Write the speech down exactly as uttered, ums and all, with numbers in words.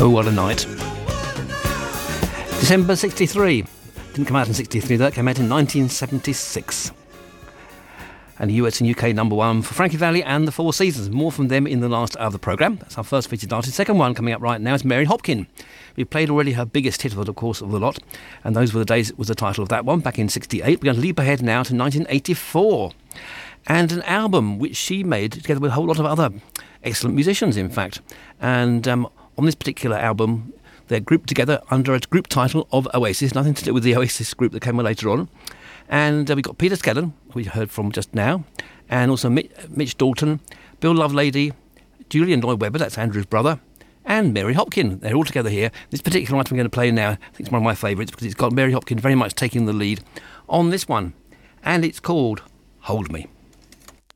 Oh, what a night. December sixty-three. Didn't come out in sixty-three, that came out in nineteen seventy-six. And U S and U K number one for Frankie Valli and the Four Seasons. More from them in the last hour of the programme. That's our first featured artist. Second one coming up right now is Mary Hopkin. We played already her biggest hit, of course, of the lot. And Those Were the Days was the title of that one, back in sixty-eight. We're going to leap ahead now to nineteen eighty-four. And an album which she made together with a whole lot of other excellent musicians, in fact. And um, on this particular album, they're grouped together under a group title of Oasis. Nothing to do with the Oasis group that came later on. And uh, we've got Peter Skellern, who we heard from just now, and also Mitch, Mitch Dalton, Bill Lovelady, Julian Lloyd-Webber, that's Andrew's brother, and Mary Hopkin. They're all together here. This particular item I'm going to play now, I think it's one of my favourites because it's got Mary Hopkin very much taking the lead on this one. And it's called Hold Me.